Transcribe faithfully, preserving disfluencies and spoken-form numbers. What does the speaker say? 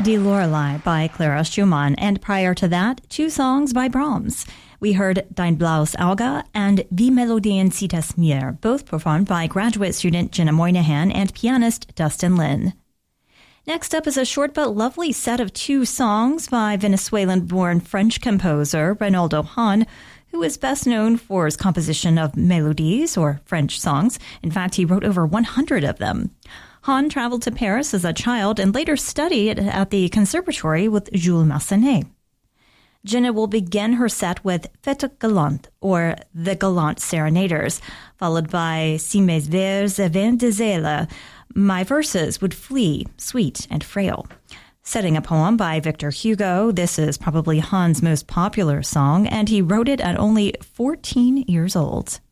Die Lorelei by Clara Schumann, and prior to that, two songs by Brahms. We heard Dein blaues Auge and Wie Melodien zieht es mir, both performed by graduate student Jenna Moynihan and pianist Dustin Lin. Next up is a short but lovely set of two songs by Venezuelan-born French composer Reynaldo Hahn, who is best known for his composition of melodies, or French songs. In fact, he wrote over one hundred of them. Hahn traveled to Paris as a child and later studied at the conservatory with Jules Massenet. Jenna will begin her set with Fête Galante, or The Gallant Serenaders, followed by Si mes vers avaient des ailes, My Verses Would Flee, Sweet and Frail. Setting a poem by Victor Hugo, this is probably Hahn's most popular song, and he wrote it at only fourteen years old.